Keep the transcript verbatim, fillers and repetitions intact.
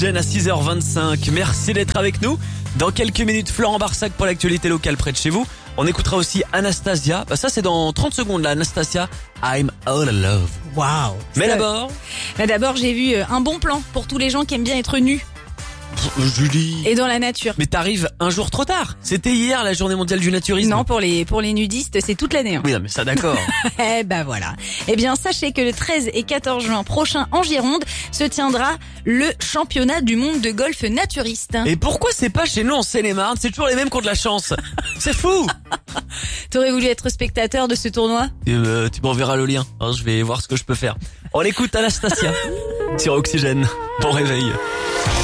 Jen à six heures vingt-cinq. Merci d'être avec nous. Dans quelques minutes, Florent Barsac pour l'actualité locale près de chez vous. On écoutera aussi Anastasia. Bah ça c'est dans trente secondes là, Anastasia. I'm all in love. Waouh. Mais Ça- d'abord, Mais d'abord, j'ai vu euh, un bon plan pour tous les gens qui aiment bien être nus pff, Julie. et dans la nature. Mais t'arrives un jour trop tard. C'était hier la journée mondiale du naturisme. Non, pour les pour les nudistes, c'est toute l'année. Hein. Oui, non, mais ça d'accord. Eh ben voilà. Eh bien, sachez que le treize et quatorze juin prochain en Gironde se tiendra le championnat du monde de golf naturiste. Et pourquoi c'est pas chez nous en Seine-et-Marne? C'est toujours les mêmes qui ont de la chance. C'est fou. T'aurais voulu être spectateur de ce tournoi? Et euh, tu m'enverras le lien. Hein, je vais voir ce que je peux faire. On écoute Anastasia sur Oxygène. Bon réveil.